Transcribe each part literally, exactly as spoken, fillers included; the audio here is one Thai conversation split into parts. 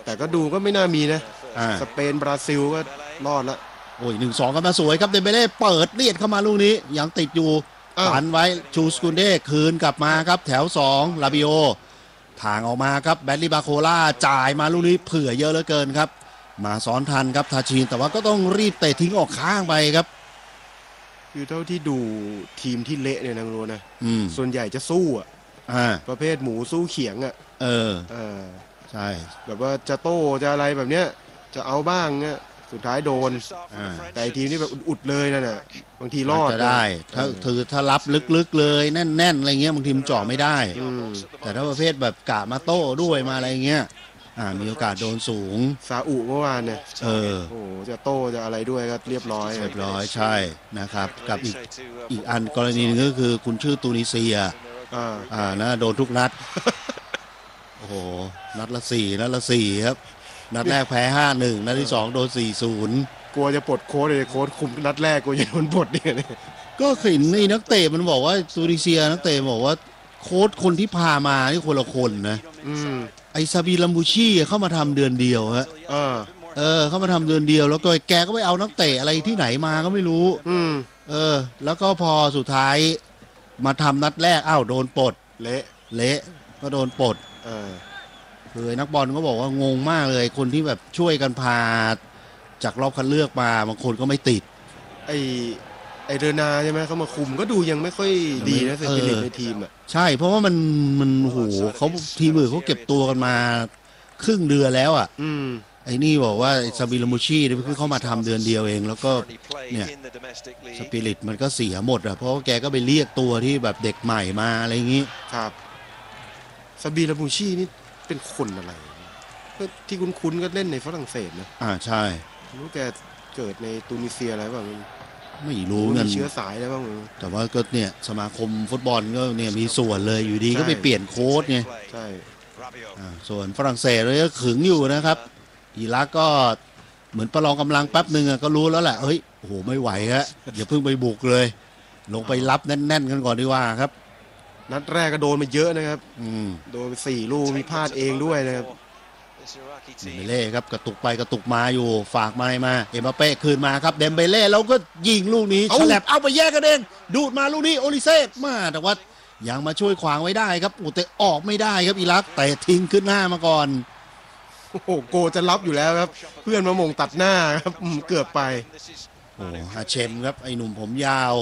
แต่ก็ดูก็ไม่น่ามีนะสเปนบราซิลก็รอดละโอ้ยหนึ่งสองกันมาสวยครับเดเบเล่เปิดเลียดเข้ามาลูกนี้ยังติดอยู่ฝันไว้ชูสกุนเด้คืนกลับมาครับแถวสองลาบิโอทางออกมาครับแบดลี่บาโคล่าจ่ายมาลูกนี้เผื่อเยอะเหลือเกินครับมาซ้อนทันครับทาชินแต่ว่าก็ต้องรีบเตะทิ้งออกข้างไปครับคือเท่าที่ดูทีมที่เละเนี่ยนะรู้นะส่วนใหญ่จะสู้อ่ะประเภทหมูสู้เขียงอ่ะเออเออใช่แบบว่าจะโต้จะอะไรแบบเนี้ยจะเอาบ้างเนี้ยสุดท้ายโดนแต่ทีมนี่แบบอุดๆเลยนั่นน่ะบางทีรอดจะได้ถ้าถือถ้ารับลึกๆเลยแน่นๆอะไรเงี้ยบางทีมันเจาะไม่ได้แต่ถ้าประเภทแบบกะมาโต้ด้วยมาอะไรเงี้ยอ่ามีโอกาสโดนสูงซาอุเมื่อวานเนี่ยเออโอ้จะโต้จะอะไรด้วยก็เรียบร้อยเรียบร้อยใช่นะครับกับอีกอีกอันกรณีนึงก็คือคุณชื่อตูนิเซียอ่าอ่านะโดนทุกนัดโอ้โหนัดละสี่นัดละสี่ครับนัดแรกแพ้ห้าหนึ่งนัดที่สองโดนสี่ศูนย์กลัวจะปลดโค้ชเลยโค้ชคุมนัดแรกกลัวจะโดนปลดเนี่ยก็เห็นในนักเตะมันบอกว่าตูนิเซียนักเตะบอกว่าโค้ชคนที่พามานี่คนละคนนะไอซาบีลัมบูชีเข้ามาทำเดือนเดียวฮะเออเออเข้ามาทำเดือนเดียวแล้วก็แกก็ไปเอานักเตะอะไรที่ไหนมาก็ไม่รู้อืมเออแล้วก็พอสุดท้ายมาทำนัดแรกอ้าวโดนปลดเละเละก็โดนปลดเออคือนักบอลก็บอกว่างงมากเลยคนที่แบบช่วยกันพาจากรอบคัดเลือกมาบางคนก็ไม่ติดไอไอเดอร์นาใช่ไหมเขามาคุมก็ดูยังไม่ค่อยดีนะเซนติเนตในทีมอ่ะใช่เพราะว่ามันมันโหเขาทีมอื่นเขาเก็บตัวกันมาครึ่งเดือนแล้วอ่ะอืมไอ้นี่บอกว่าซาบิลามูชีนี่เพิ่งเข้ามาทำเดือนเดียวเองแล้วก็เนี่ยสปิริตมันก็เสียหมดอ่ะเพราะว่าแกก็ไปเรียกตัวที่แบบเด็กใหม่มาอะไรอย่างงี้ครับซาบิลามูชีนี่เป็นคนอะไรที่คุ้นๆก็เล่นในฝรั่งเศสนะอ่าใช่รู้แกเกิดในตูนิเซียอะไรบ้างไม่รู้เงินเชื้อสายอะไรบ้างแต่ว่าก็เนี่ยสมาคมฟุตบอลก็เนี่ยมีส่วนเลยอยู่ดีก็ไปเปลี่ยนโค้ชไงใช่ส่วนฝรั่งเศสเลยก็ขึงอยู่นะครับอิรักก็เหมือนประลองกำลังแป๊บหนึ่งก็รู้แล้วแหละเฮ้ยโอ้โหไม่ไหวฮะอย่าเพิ่งไปบุกเลยลงไปรับแน่นๆกันก่อนดีกว่าครับนัดแรกก็โดนมาเยอะนะครับโดนไปสี่ลูกมีพลาดเองด้วยนะครับเดมเบเล่ครับกระตุกไปกระตุกมาอยู่ฝากมามาเอ็มบัปเป้คืนมาครับเดมเบเล่แล้วก็ยิงลูกนี้ฉลับเอาไปแยกกันเองดูดมาลูกนี้โอลิเซ่มาแต่ว่ายังมาช่วยขวางไว้ได้ครับอุเตะออกไม่ได้ครับอิรักแต่ทิ้งขึ้นหน้ามาก่อนโอ้โหโกจะรับอยู่แล้วครับเพื่อนมาหม่งตัดหน้าครับเกือบไปโอ้ฮาเชมครับไอหนุ่มผมยาว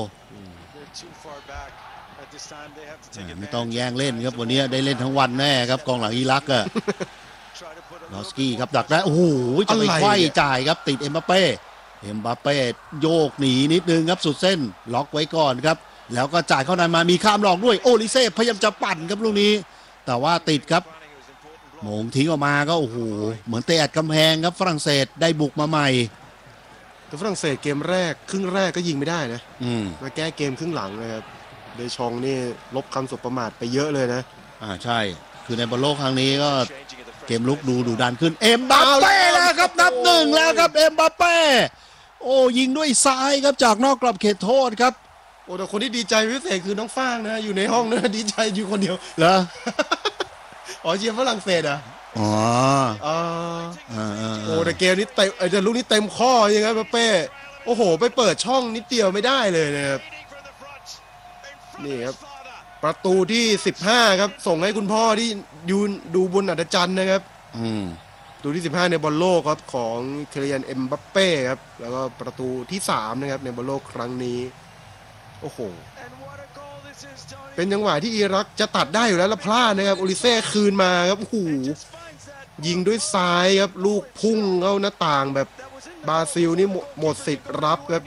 ไม่ต้องแย่งเล่นครับวันนี้ได้เล่นทั้งวันแน่ครับกองหลังอิรักอะลอสกี้ครับดักได้โอ้โหจะไปไขว้จ่ายครับติดเอ็มบัปเป้เอ็มบัปเป้โยกหนีนิดนึงครับสุดเส้นล็อกไว้ก่อนครับแล้วก็จ่ายเข้าในมามีข้ามหลอกด้วยโอลิเซ่พยายามจะปั่นครับลูกนี้แต่ว่าติดครับโมงทิ้งออกมาก็โอ้โหเหมือนเตะอัดกำแพงครับฝรั่งเศสได้บุกมาใหม่แต่ฝรั่งเศสเกมแรกครึ่งแรกก็ยิงไม่ได้นะมาแก้เกมครึ่งหลังนะครับเดชองนี่ลบคำสบประมาทไปเยอะเลยนะอ่าใช่คือในบอลโลกครั้งนี้ก็เกมลุกดูดูดันขึ้นเอ็มบัปเป้แล้วครับนับหนึ่งแล้วครับเอ็มบัปเป้โอ้ยิงด้วยซ้ายครับจากนอกกรอบเขตโทษครับโอ้แต่คนที่ดีใจพิเศษคือน้องฟางนะอยู่ในห้องนะดีใจอยู่คนเดียวเหรออ๋อเชียร์ฝรั่งเศสอ่ะอ๋ออ๋อโอ้แต่เกมนี้เต็มไอ้เจ้าลูกนี้เต็มข้อยังไงบัปเป้โอ้โหไปเปิดช่องนิดเดียวไม่ได้เลยนะครับนี่ครับประตูที่สิบห้าครับส่งให้คุณพ่อที่ยืนดูบนอัฐจันทร์นะครับอืมประตูที่สิบห้าในบอลโลกครับของเคลียนเอ็มบัปเป้ครับแล้วก็ประตูที่สามนะครับในบอลโลกครั้งนี้โอ้โหเป็นจังหวะที่อิรักจะตัดได้อยู่แล้วแล้วพลาดนะครับโอลิเซ่คืนมาครับโอ้โหยิงด้วยซ้ายครับลูกพุ่งเข้าหน้าต่างแบบบราซิลนี่หมดสิทธิ์รับครับ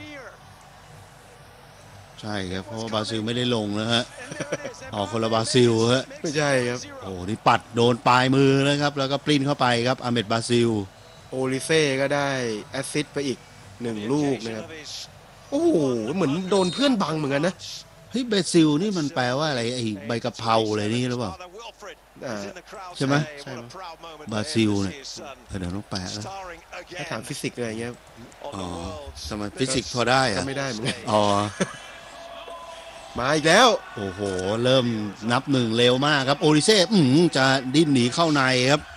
ใช่ครับเพราะว่าบราซิลไม่ได้ลงนะฮะออกคนละบราซิลฮะไม่ใช่ครับโอ้นี่ปัดโดนปลายมือนะครับแล้วก็ปลิ้นเข้าไปครับอาเมดบราซิลโอลิเซ่ก็ได้แอสซิสต์ไปอีกหนึ่งลูกนะครับโอ้โหเหมือนโดนเพื่อนบังเหมือนกันนะเฮ้ยบราซิลนี่มันแปลว่าอะไรไอ้ใบกะเพราอะไรนี่หรือเปล่าใช่ไหมใช่บราซิลเนี่ยเดี๋ยวต้องแปลแล้วถ้าถามฟิสิกส์อะไรเงี้ยอ๋อทำไมฟิสิกส์พอได้อะไม่ได้เหมือนกันอ๋อมาอีกแล้วโอ้โหเริ่มนับหนึ่งเร็วมากครับโอลิเซ่จะดิ้นหนีเข้าในครับ